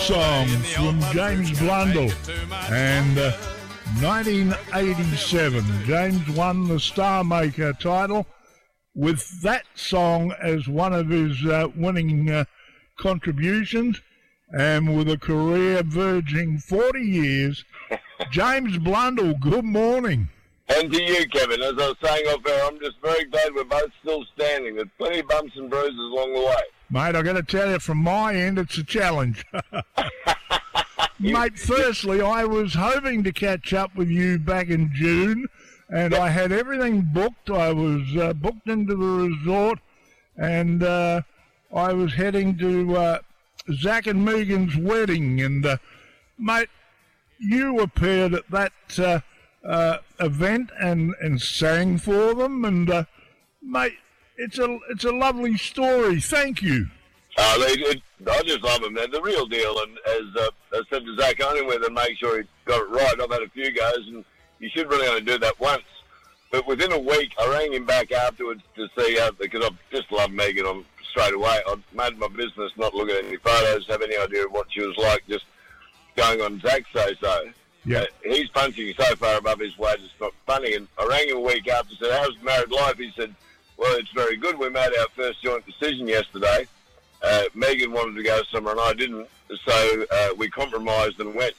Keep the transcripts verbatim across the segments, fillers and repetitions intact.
Song from James Blundell, and uh, nineteen eighty-seven, James won the Star Maker title with that song as one of his uh, winning uh, contributions, and with a career verging forty years. James Blundell, good morning. And to you, Kevin. As I was saying off air, I'm just very glad we're both still standing. There's plenty of bumps and bruises along the way. Mate, I've got to tell you, from my end, it's a challenge. Mate, firstly, I was hoping to catch up with you back in June, and I had everything booked. I was uh, booked into the resort, and uh, I was heading to uh, Zach and Megan's wedding. And, uh, mate, you appeared at that uh, uh, event and, and sang for them. And, uh, mate, it's a, it's a lovely story. Thank you. Uh, they, it, I just love them. They're the real deal. And as uh, I said to Zach, only with them, make sure he got it right. I've had a few goes, and you should really only do that once. But within a week, I rang him back afterwards to see how, because I just love Megan on straight away. I made my business not look at any photos, have any idea of what she was like, just going on Zach's say-so. Yeah. Uh, he's punching so far above his weight, it's not funny. And I rang him a week after, said, how's married life? He said, well, it's very good. We made our first joint decision yesterday. Uh, Megan wanted to go somewhere and I didn't, so uh, we compromised and went.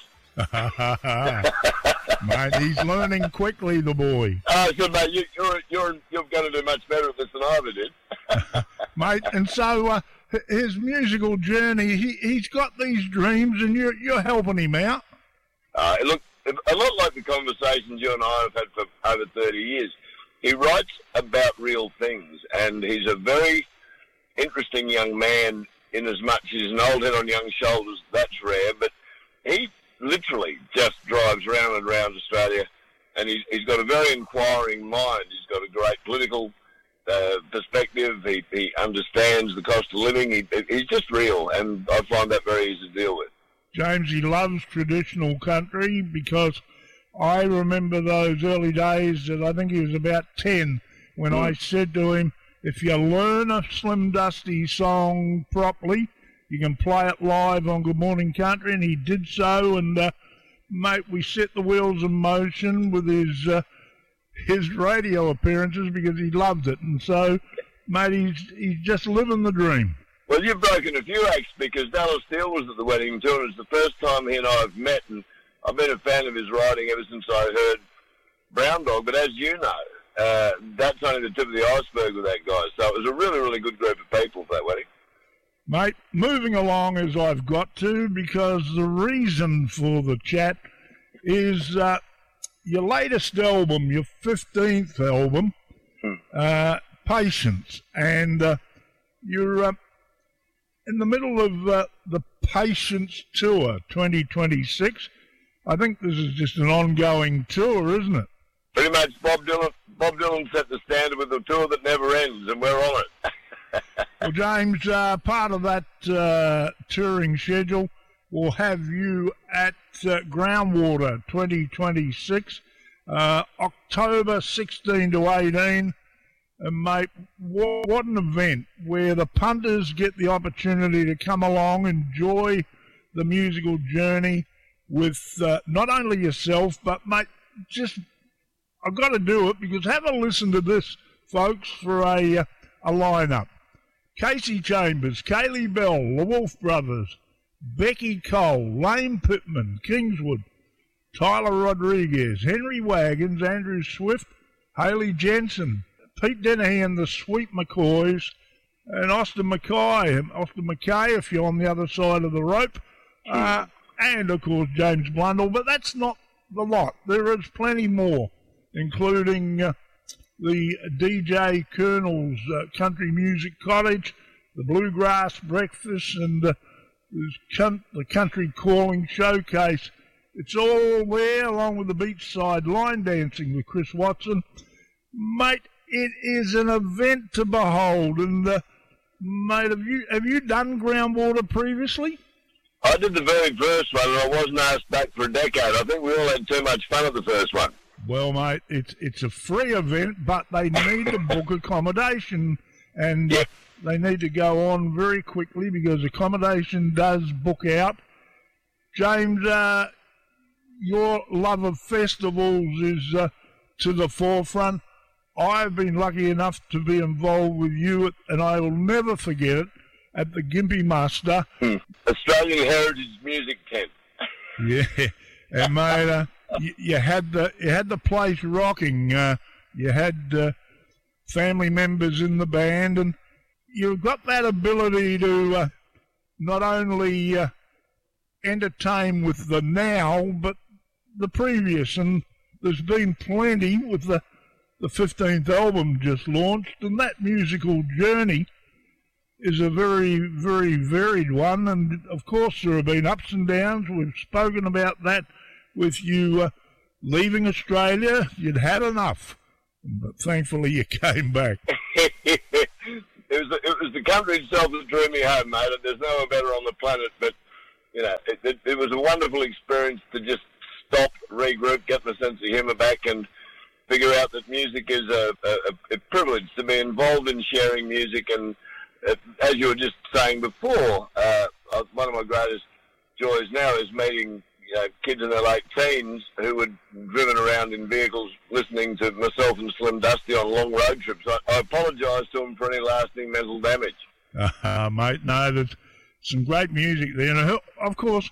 Mate, he's learning quickly, the boy. Uh, I said, mate, you, you're, you're, you're going to do much better at this than I ever did. Mate, and so uh, his musical journey, he, he's got these dreams and you're, you're helping him out. Uh, look, a lot like the conversations you and I have had for over thirty years. He writes about real things, and he's a very interesting young man in as much as he's an old head on young shoulders. That's rare, but he literally just drives round and round Australia, and he's, he's got a very inquiring mind. He's got a great political uh, perspective. He, he understands the cost of living. He, he's just real, and I find that very easy to deal with. James, he loves traditional country, because I remember those early days that I think he was about ten when mm. I said to him, if you learn a Slim Dusty song properly, you can play it live on Good Morning Country, and he did so. And, uh, mate, we set the wheels in motion with his uh, his radio appearances because he loved it. And so, mate, he's, he's just living the dream. Well, you've broken a few acts, because Dallas Steele was at the wedding too, and it's the first time he and I have met, and I've been a fan of his writing ever since I heard Brown Dog. But as you know, uh, that's only the tip of the iceberg with that guy. So it was a really, really good group of people for that wedding. Mate, moving along as I've got to, because the reason for the chat is uh, your latest album, your fifteenth album, hmm. uh, Patience, and uh, you're uh, in the middle of uh, the Patience Tour twenty twenty-six. I think this is just an ongoing tour, isn't it? Pretty much. Bob Dylan, Bob Dylan set the standard with a tour that never ends, and we're on it. Well, James, uh, part of that uh, touring schedule will have you at uh, Groundwater twenty twenty-six, uh, October sixteen to eighteen. And, mate, what, what an event where the punters get the opportunity to come along, enjoy the musical journey with uh, not only yourself, but, mate, just, I've got to do it, because have a listen to this, folks, for a, uh, a lineup. Casey Chambers, Kaylee Bell, the Wolf Brothers, Becky Cole, Lane Pittman, Kingswood, Tyler Rodriguez, Henry Wagons, Andrew Swift, Haley Jensen, Pete Dennehy and the Sweet McCoys, and Austin McKay, Austin McKay if you're on the other side of the rope, uh, and, of course, James Blundell. But that's not the lot. There is plenty more, including uh, the D J Colonel's uh, Country Music Cottage, the Bluegrass Breakfast, and uh, the Country Calling Showcase. It's all there, along with the beachside line dancing with Chris Watson. Mate, it is an event to behold. And, uh, mate, have you have you done Groundwater previously? I did the very first one, and I wasn't asked back for a decade. I think we all had too much fun at the first one. Well, mate, it's it's a free event, but they need to book accommodation, and yep. uh, they need to go on very quickly, because accommodation does book out. James, uh, your love of festivals is uh, to the forefront. I've been lucky enough to be involved with you, at, and I will never forget it, at the Gympie Muster. Hmm. Australian Heritage Music Tent. Yeah, and mate, uh, you, you had the you had the place rocking. Uh, you had uh, family members in the band, and you've got that ability to uh, not only uh, entertain with the now, but the previous. And there's been plenty with the the fifteenth album just launched, and that musical journey is a very, very varied one. And of course, there have been ups and downs. We've spoken about that with you uh, leaving Australia. You'd had enough, but thankfully you came back. it was it was the country itself that drew me home, mate. There's no one better on the planet. But you know, it, it, it was a wonderful experience to just stop, regroup, get my sense of humour back, and figure out that music is a, a, a privilege to be involved in sharing music. And uh, as you were just saying before, uh, one of my greatest joys now is meeting you know, kids in their late teens who were driven around in vehicles listening to myself and Slim Dusty on long road trips. I, I apologise to them for any lasting mental damage. Uh, mate, no, there's some great music there. And of course,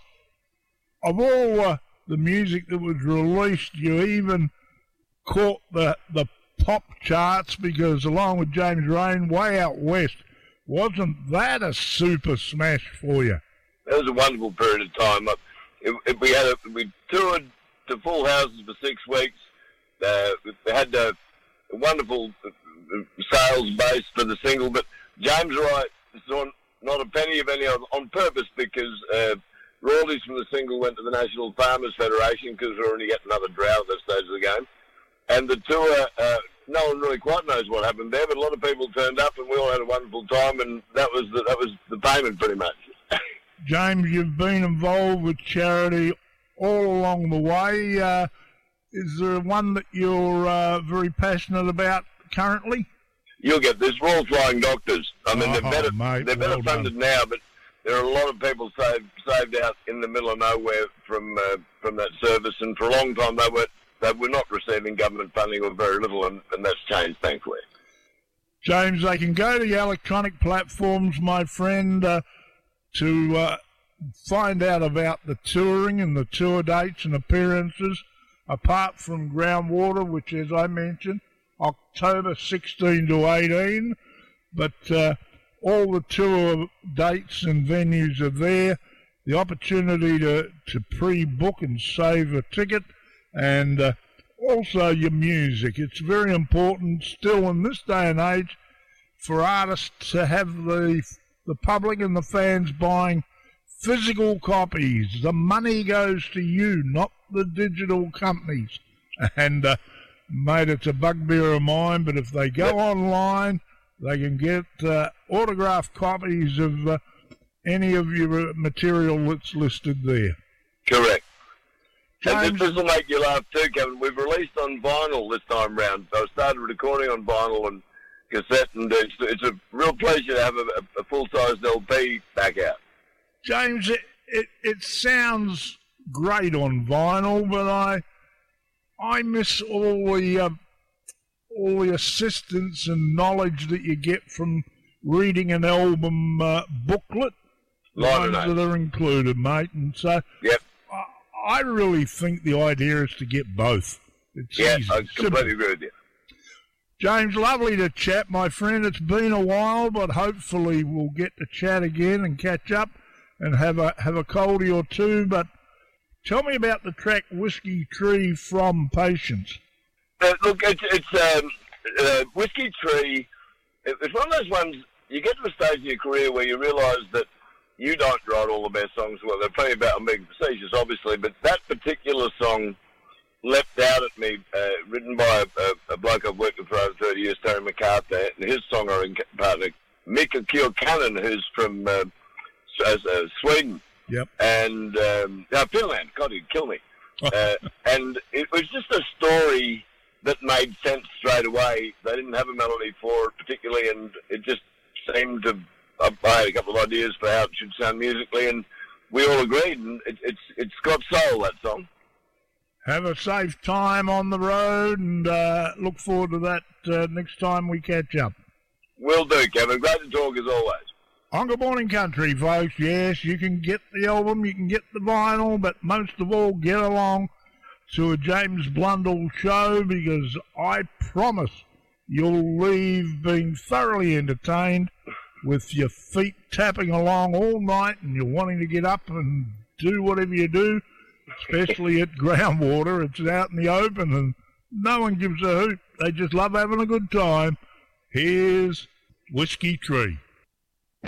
of all uh, the music that was released, you even caught the the pop charts, because along with James Rain, Way Out West, wasn't that a super smash for you? It was a wonderful period of time. It, it, we had a, we toured to full houses for six weeks. Uh, we had a, a wonderful sales base for the single, but James Wright saw not a penny of any on, on purpose, because uh, royalties from the single went to the National Farmers Federation, because we were only getting another drought at that stage of the game. And the tour, uh, no one really quite knows what happened there, but a lot of people turned up, and we all had a wonderful time, and that was the, that was the payment, pretty much. James, you've been involved with charity all along the way. Uh, is there one that you're uh, very passionate about currently? You'll get this, Royal Flying Doctors. I mean, oh, they're better, mate, they're better well funded done. now, but there are a lot of people saved saved out in the middle of nowhere from uh, from that service, and for a long time they were they were not receiving government funding, or very little, and, and that's changed, thankfully. James, they can go to the electronic platforms, my friend, uh, to uh, find out about the touring and the tour dates and appearances, apart from Groundwater, which, as I mentioned, October sixteenth to eighteenth. But uh, all the tour dates and venues are there. The opportunity to, to pre-book and save a ticket, and uh, also your music. It's very important still in this day and age for artists to have the the public and the fans buying physical copies. The money goes to you, not the digital companies. And, uh, mate, it's a bugbear of mine, but if they go online, they can get uh, autographed copies of uh, any of your material that's listed there. Correct. James, and this will make you laugh too, Kevin. We've released on vinyl this time round. So I started recording on vinyl and cassette, and it's, it's a real pleasure to have a, a full-sized L P back out. James, it, it, it sounds great on vinyl, but I I miss all the uh, all the assistance and knowledge that you get from reading an album uh, booklet, the Line ones that are included, mate. And so yep. I, I really think the idea is to get both. It's yeah, easy, I completely simple. agree with you. James, lovely to chat, my friend. It's been a while, but hopefully we'll get to chat again and catch up and have a have a coldie or two. But tell me about the track Whiskey Tree from Patience. Uh, look, it's, it's um, uh, Whiskey Tree. It's one of those ones, you get to a stage in your career where you realise that you don't write all the best songs. Well, there are plenty about, I'm being facetious, obviously, but that particular song leapt out at me, uh, written by a, a, a bloke I've worked with for over thirty years, Terry MacArthur, and his songwriting partner, Mika Kilcannon, who's from uh, uh, Sweden. Yep. And, um, no, Finland. God, he'd kill me. uh, and it was just a story that made sense straight away. They didn't have a melody for it particularly, and it just seemed to, I had a couple of ideas for how it should sound musically, and we all agreed, and it, it's got soul, that song. Have a safe time on the road, and uh, look forward to that uh, next time we catch up. Will do, Kevin. Great to talk as always. On Good Morning Country, folks, yes, you can get the album, you can get the vinyl, but most of all, get along to a James Blundell show, because I promise you'll leave being thoroughly entertained with your feet tapping along all night and you're wanting to get up and do whatever you do, especially at Groundwater. It's out in the open and no one gives a hoot. They just love having a good time. Here's Whiskey Tree.